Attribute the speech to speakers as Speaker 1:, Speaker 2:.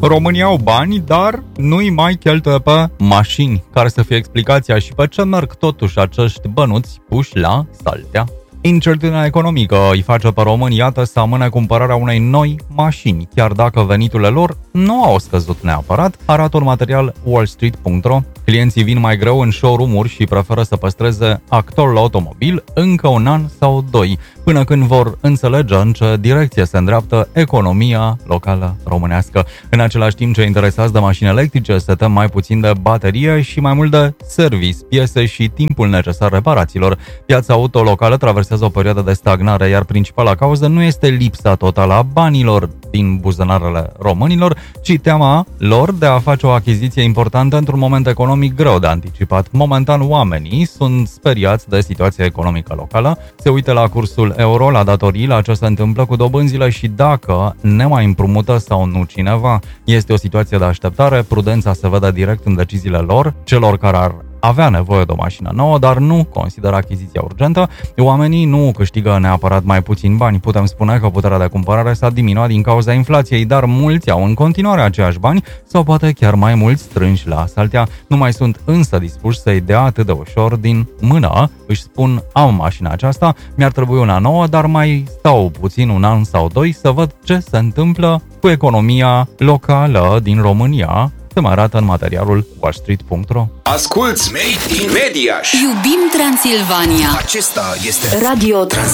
Speaker 1: România au bani, dar nu-i mai cheltuie pe mașini. Care să fie explicația și pe ce merg totuși acești bănuți puși la saltea? Incertitudinea economică îi face pe români, iată, să amâne cumpărarea unei noi mașini, chiar dacă veniturile lor nu au scăzut neapărat, arată un material wallstreet.ro. Clienții vin mai greu în showroom-uri și preferă să păstreze actorul automobil încă un an sau doi, până când vor înțelege în ce direcție se îndreaptă economia locală românească. În același timp, cei interesați de mașini electrice se tem mai puțin de baterie și mai mult de service, piese și timpul necesar reparațiilor. Piața auto locală traversează o perioadă de stagnare, iar principala cauză nu este lipsa totală a banilor din buzunarele românilor, ci teama lor de a face o achiziție importantă într-un moment economic greu de anticipat. Momentan, oamenii sunt speriați de situația economică locală, se uită la cursul euro, la datorii, la ce se întâmplă cu dobânzile și dacă ne mai împrumută sau nu cineva. Este o situație de așteptare, prudența se vede direct în deciziile lor, celor care ar avea nevoie de o mașină nouă, dar nu consideră achiziția urgentă. Oamenii nu câștigă neapărat mai puțin bani. Putem spune că puterea de cumpărare s-a diminuat din cauza inflației, dar mulți au în continuare aceiași bani sau poate chiar mai mulți strânși la saltea. Nu mai sunt însă dispuși să-i dea atât de ușor din mână. Își spun, am mașina aceasta, mi-ar trebui una nouă, dar mai stau puțin un an sau doi să văd ce se întâmplă cu economia locală din România. Se mai arată în materialul wallstreet.ro.
Speaker 2: Asculți Made in Mediaș.
Speaker 3: Iubim Transilvania.
Speaker 2: Acesta este
Speaker 3: Radio